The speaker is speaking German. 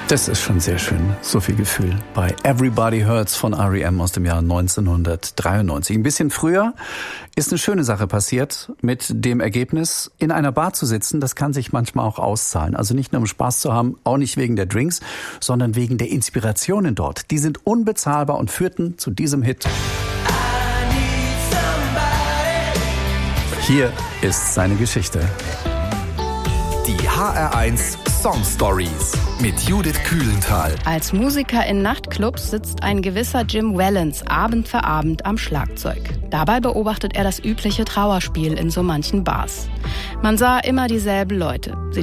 Das ist schon sehr schön, so viel Gefühl. Bei Everybody Hurts von R.E.M. aus dem Jahr 1993. Ein bisschen früher ist eine schöne Sache passiert mit dem Ergebnis, in einer Bar zu sitzen. Das kann sich manchmal auch auszahlen. Also nicht nur um Spaß zu haben, auch nicht wegen der Drinks, sondern wegen der Inspirationen dort. Die sind unbezahlbar und führten zu diesem Hit. Hier ist seine Geschichte. Die HR1 Song Stories mit Judith Kühlenthal. Als Musiker in Nachtclubs sitzt ein gewisser Jim Wallens Abend für Abend am Schlagzeug. Dabei beobachtet er das übliche Trauerspiel in so manchen Bars. Man sah immer dieselben Leute. Sie